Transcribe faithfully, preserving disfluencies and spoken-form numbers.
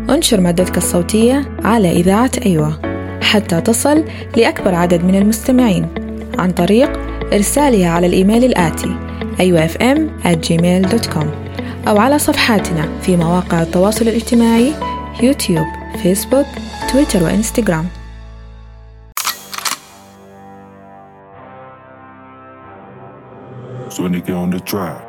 انشر مادتك الصوتية على إذاعة أيوة حتى تصل لأكبر عدد من المستمعين عن طريق إرسالها على الإيميل الآتي أيوة إف إم آت جيميل دوت كوم أو على صفحاتنا في مواقع التواصل الاجتماعي يوتيوب، فيسبوك، تويتر وإنستغرام. So when they get on the track.